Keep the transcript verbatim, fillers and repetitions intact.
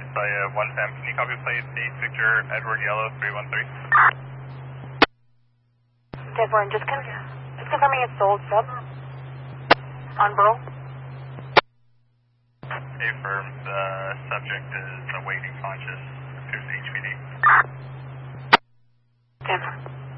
by uh, one Sam. Can you copy plate eight Victor Edward Yellow three one three? Deadborn, just, con just confirming it's sold sub on Burl. Affirmed, the subject is awaiting conscious, appears H P D. Denver.